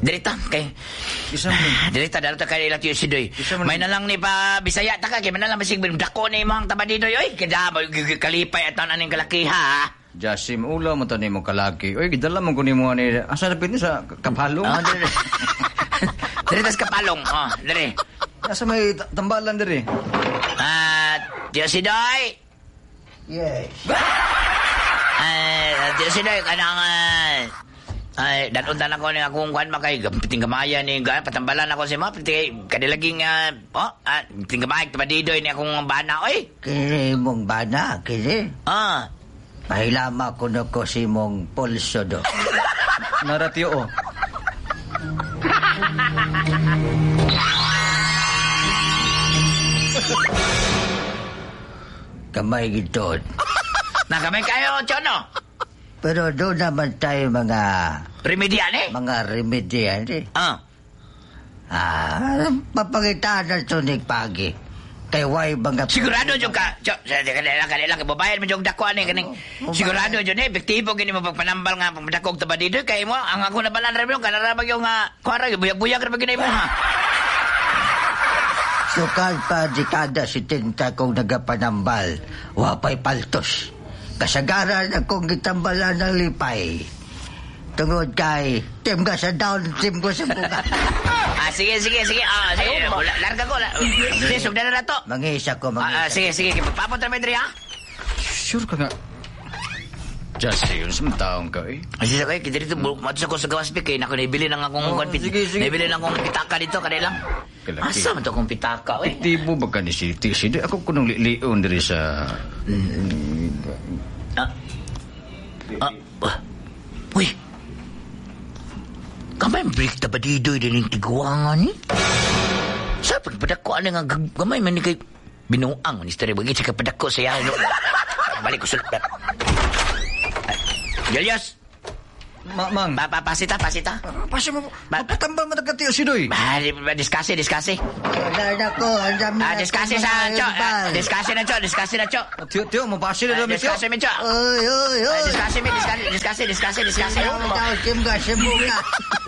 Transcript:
Dirita, kay... Isa mo. Dirita, daro ta kay ilang tiyo si Doy. May na lang ni pa Bisaya ta ka, kay may na lang masig dako ni mo ang tabadidoy. Oy, kada kalipay at taon aning kalakiha, ha? Jasim, ula mo tani mo kalaki. Oy, gidala mo kunin mo ni... Asa na pwede sa kapalong? Oh, Dire tas kapalong. Oh, dire. Asa may tambalan dire? Tiyo si Doy. Yes. Tiyo si Doy, kanang... danuntan ako ni akong kuhan makay piting gamaya ni patambalan ako si mo piting kadilaging piting gamay tabadidoy ni akong bana oy. Kini mong bana, kini? Pahilama ko na ko si mong pulso do. Naratio o. Kamay gitod. Nakamay kayo, Chono. Pero doon naman tayo mga... Remedyan eh? Mga remedyan eh. Papangitaan na ito ni Pagi. Kay way mga... Sigurado dyan ka. Kanila, babayan mo dyan dakuan eh. Sigurado dyan eh. Epektibo gini mo pagpanambal nga pagdakog taba dito. Kaya mo, ang ako na balan rin mo, kanarabag yung kuwara, buyag-buyag rin pag mo ha. Sukal pa dekada 70 kong nagapanambal. Wapay paltos. Kasagaran akong gitambalan ng lipay. Tungod kay tim ka sa down, tim ko sa buka. Sige. Sige, larga ko. Sige, sugdan na to. Mangisa ko. Sige. Papapot na medri, ha? Sure ka nga. Jasim, samtaong ka eh. Sige, kita dito, matos ako sa gawas kaya nako naibili ng akong naibili ng akong pitaka dito, kanila lang. Asa man to akong pitaka, eh? Tibo ba ka ni Siti? Ako kunong lion diri sa... Uy! Kamay break na ba dito din yung tiguangan ni? Sa pagpadako nga gamay man ni kay binuang ni istorya bagay sa kapadako sa yan. Balik ko sulat. Julius! Mang. Pasita. Pasya mo. Patambal mo nagkatiyo si Doy. Discuss. Wala ko. Discuss na, Cho. Tiyo, mapasya na namin siya. Discuss mi, Cho. Oy. Discuss. Kim ka sa buka.